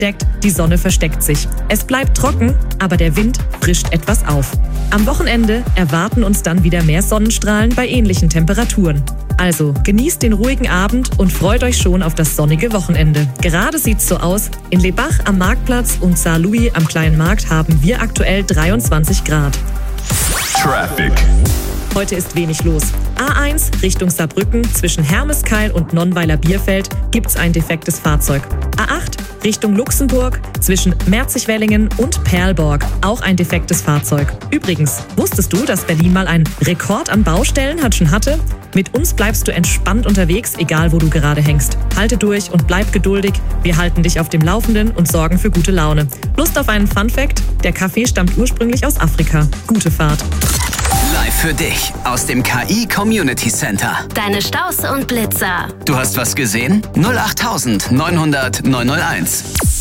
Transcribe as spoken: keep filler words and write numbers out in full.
deckt, die Sonne versteckt sich. Es bleibt trocken, aber der Wind frischt etwas auf. Am Wochenende erwarten uns dann wieder mehr Sonnenstrahlen bei ähnlichen Temperaturen. Also genießt den ruhigen Abend und freut euch schon auf das sonnige Wochenende. Gerade sieht's so aus. In Lebach am Marktplatz und Saarlouis am Kleinen Markt haben wir aktuell dreiundzwanzig Grad. Traffic. Heute ist wenig los. A eins Richtung Saarbrücken zwischen Hermeskeil und Nonnweiler-Bierfeld gibt's ein defektes Fahrzeug. A acht Richtung Luxemburg zwischen Merzig-Wellingen und Perlborg auch ein defektes Fahrzeug. Übrigens, wusstest du, dass Berlin mal einen Rekord an Baustellen hat schon hatte? Mit uns bleibst du entspannt unterwegs, egal wo du gerade hängst. Halte durch und bleib geduldig. Wir halten dich auf dem Laufenden und sorgen für gute Laune. Lust auf einen Funfact? Der Kaffee stammt ursprünglich aus Afrika. Gute Fahrt. Live für dich aus dem K I Community Center. Deine Staus und Blitzer. Du hast was gesehen? null acht neunhundert neunhunderт neunhunderteins.